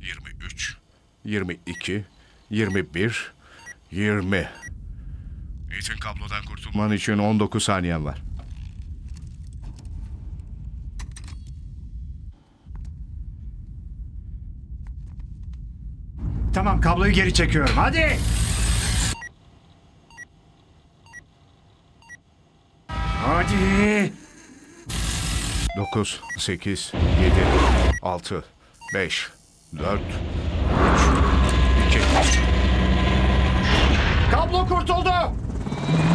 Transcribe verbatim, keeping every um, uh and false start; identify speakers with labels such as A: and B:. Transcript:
A: yirmi üç, yirmi iki, yirmi bir, yirmi. Ethan, kablodan kurtulman için on dokuz saniyen var.
B: Tamam, kabloyu geri çekiyorum. Hadi. Hadi.
A: dokuz, sekiz, yedi, altı, beş, dört, üç, iki.
B: Kablo kurtuldu.